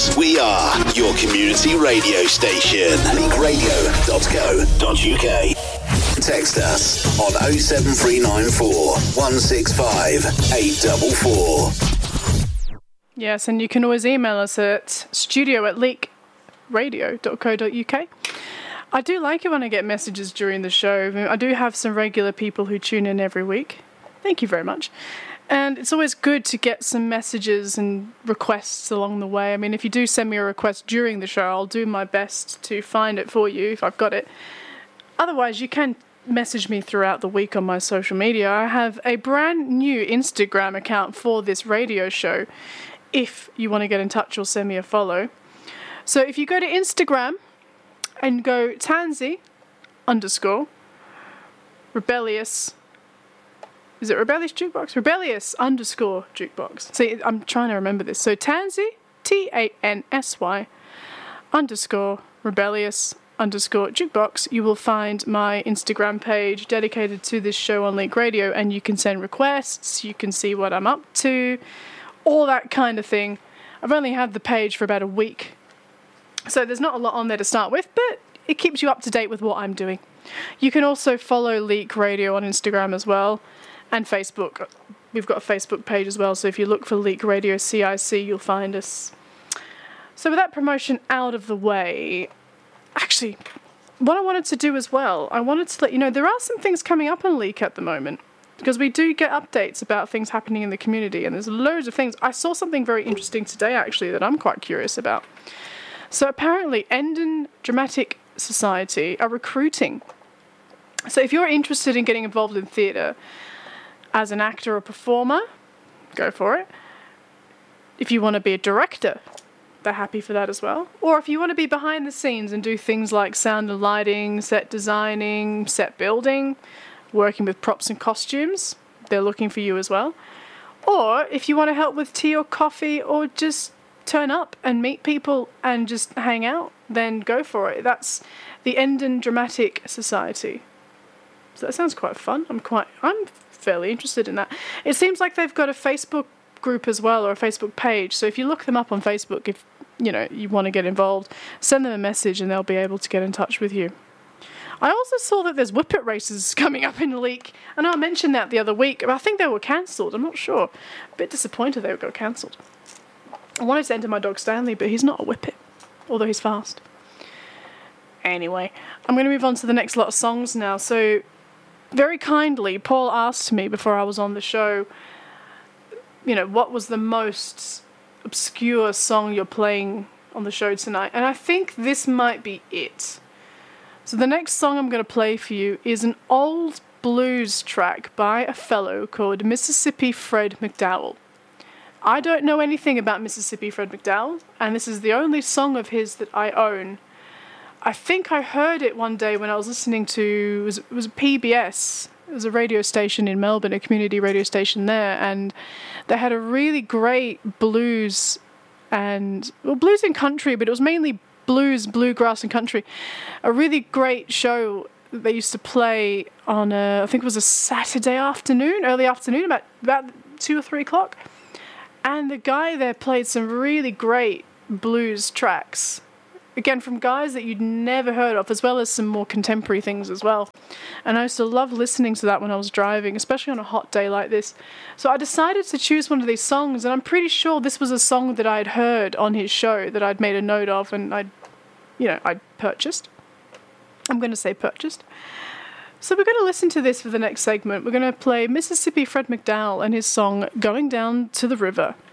We are your community radio station. leagueradio.co.uk. Text us on 07394 165 844. Yes, and you can always email us at studio@leakradio.co.uk. I do like it when I get messages during the show. I do have some regular people who tune in every week. Thank you very much. And it's always good to get some messages and requests along the way. I mean, if you do send me a request during the show, I'll do my best to find it for you if I've got it. Otherwise, you can message me throughout the week on my social media. I have a brand new Instagram account for this radio show if you want to get in touch or send me a follow. So if you go to Instagram and go Tansy_rebellious. Is it Rebellious Jukebox? Rebellious_Jukebox. See, I'm trying to remember this. So Tansy, Tansy_rebellious_Jukebox. You will find my Instagram page dedicated to this show on Leak Radio, and you can send requests, you can see what I'm up to, all that kind of thing. I've only had the page for about a week, so there's not a lot on there to start with, but it keeps you up to date with what I'm doing. You can also follow Leak Radio on Instagram as well, and Facebook. We've got a Facebook page as well, so if you look for Leak Radio CIC, you'll find us. So with that promotion out of the way, actually, what I wanted to do as well, I wanted to let you know there are some things coming up on Leak at the moment, because we do get updates about things happening in the community, and there's loads of things. I saw something very interesting today, actually, that I'm quite curious about. So apparently, Endon Dramatic Society are recruiting. So if you're interested in getting involved in theatre as an actor or performer, go for it. If you want to be a director, they're happy for that as well. Or if you want to be behind the scenes and do things like sound and lighting, set designing, set building, working with props and costumes, they're looking for you as well. Or if you want to help with tea or coffee, or just turn up and meet people and just hang out, then go for it. That's the Endon Dramatic Society. So that sounds quite fun. I'm fairly interested in that. It seems like they've got a Facebook group as well, or a Facebook page. So if you look them up on Facebook, if you want to get involved, send them a message and they'll be able to get in touch with you. I also saw that there's whippet races coming up in Leak. I know I mentioned that the other week, but I think they were cancelled. I'm not sure. A bit disappointed they got cancelled. I wanted to enter my dog Stanley, but he's not a whippet, although he's fast. Anyway, I'm going to move on to the next lot of songs now. So very kindly, Paul asked me before I was on the show, what was the most obscure song you're playing on the show tonight? And I think this might be it. So the next song I'm going to play for you is an old blues track by a fellow called Mississippi Fred McDowell. I don't know anything about Mississippi Fred McDowell, and this is the only song of his that I own. I think I heard it one day when I was listening to, it was PBS. It was a radio station in Melbourne, a community radio station there, and they had a really great blues and country, but it was mainly blues, bluegrass and country. A really great show that they used to play on I think it was a Saturday afternoon, early afternoon, about 2 or 3 o'clock. And the guy there played some really great blues tracks. Again, from guys that you'd never heard of, as well as some more contemporary things as well. And I used to love listening to that when I was driving, especially on a hot day like this. So I decided to choose one of these songs, and I'm pretty sure this was a song that I'd heard on his show that I'd made a note of and I'd purchased. I'm going to say purchased. So we're going to listen to this for the next segment. We're going to play Mississippi Fred McDowell and his song Going Down to the River.